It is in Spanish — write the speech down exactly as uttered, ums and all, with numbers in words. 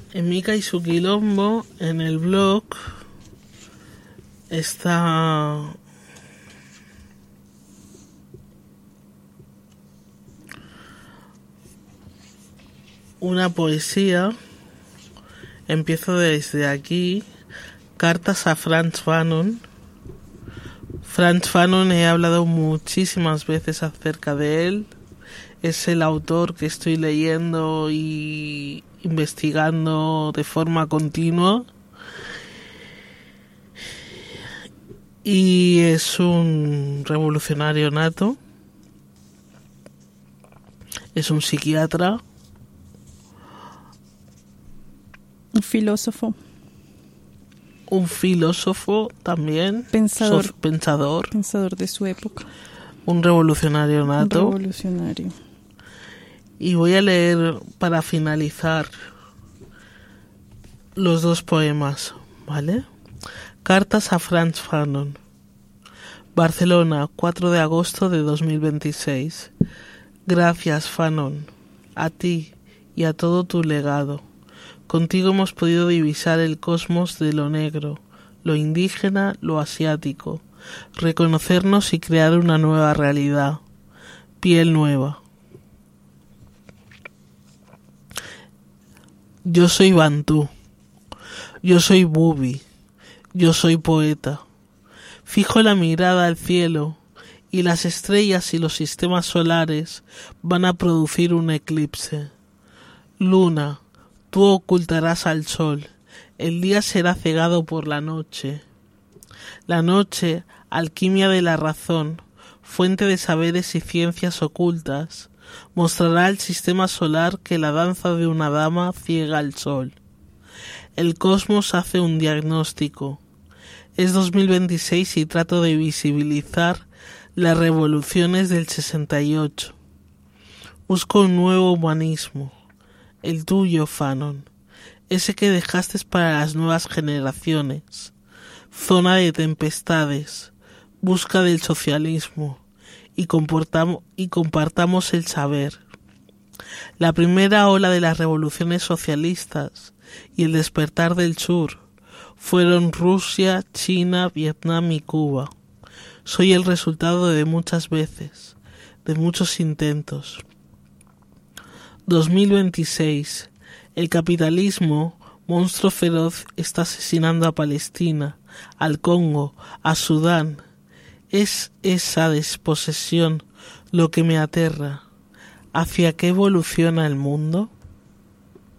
En Mica y su quilombo, en el blog, está una poesía. Empiezo desde aquí. Cartas a Frantz Fanon. Frantz Fanon, he hablado muchísimas veces acerca de él. Es el autor que estoy leyendo y investigando de forma continua. Y es un revolucionario nato. Es un psiquiatra. Un filósofo. Un filósofo también. Pensador. Sof- pensador. Pensador de su época. Un revolucionario nato. Un revolucionario. Y voy a leer para finalizar los dos poemas, ¿vale? Cartas a Frantz Fanon. Barcelona, cuatro de agosto de dos mil veintiséis. Gracias, Fanon, a ti y a todo tu legado. Contigo hemos podido divisar el cosmos de lo negro, lo indígena, lo asiático, reconocernos y crear una nueva realidad, piel nueva. Yo soy bantú, yo soy bubi, yo soy poeta. Fijo la mirada al cielo y las estrellas y los sistemas solares van a producir un eclipse. Luna, tú ocultarás al sol, el día será cegado por la noche. La noche, alquimia de la razón, fuente de saberes y ciencias ocultas, mostrará al sistema solar que la danza de una dama ciega al sol. El cosmos hace un diagnóstico. Es dos mil veintiséis y trato de visibilizar las revoluciones del sesenta y ocho. Busco un nuevo humanismo, el tuyo, Fanon, ese que dejaste para las nuevas generaciones. Zona de tempestades, busca del socialismo y, comportamos, y compartamos el saber. La primera ola de las revoluciones socialistas y el despertar del sur fueron Rusia, China, Vietnam y Cuba. Soy el resultado de muchas veces, de muchos intentos. dos mil veintiséis. El capitalismo, monstruo feroz, está asesinando a Palestina, al Congo, a Sudán. Es esa desposesión lo que me aterra. ¿Hacia qué evoluciona el mundo?